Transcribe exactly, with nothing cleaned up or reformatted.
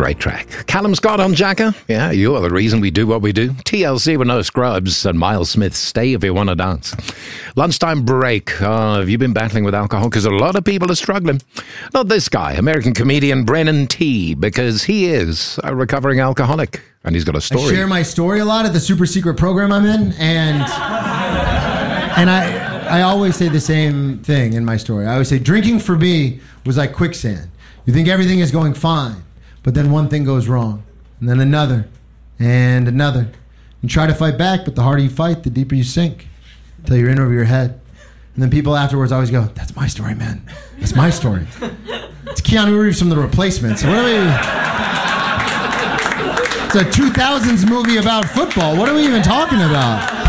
great track. Callum Scott on Jacker. Yeah, you are the reason we do what we do. T L C with No Scrubs and Miles Smith, Stay If You Want to Dance. Lunchtime break. Uh, have you been battling with alcohol? Because a lot of people are struggling. Not this guy, American comedian Brennan T, because he is a recovering alcoholic. And he's got a story. I share my story a lot at the super secret program I'm in. And, and I, I always say the same thing in my story. I always say drinking for me was like quicksand. You think everything is going fine, but then one thing goes wrong, and then another, and another. You try to fight back, but the harder you fight, the deeper you sink, until you're in over your head. And then people afterwards always go, that's my story, man. That's my story. It's Keanu Reeves from The Replacements. What are we... It's a two thousands movie about football. What are we even talking about?